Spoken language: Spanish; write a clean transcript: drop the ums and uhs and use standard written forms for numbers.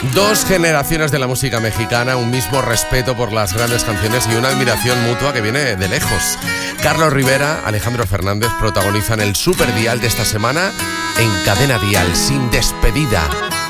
Dos generaciones de la música mexicana, un mismo respeto por las grandes canciones y una admiración mutua que viene de lejos. Carlos Rivera, Alejandro Fernández protagonizan el Super Dial de esta semana en Cadena Dial, sin despedida.